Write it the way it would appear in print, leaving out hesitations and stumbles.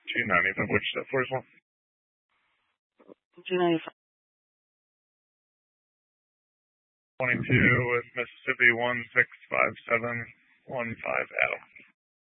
295. Which step for as well? 295. 22 with Mississippi 165715 Adam.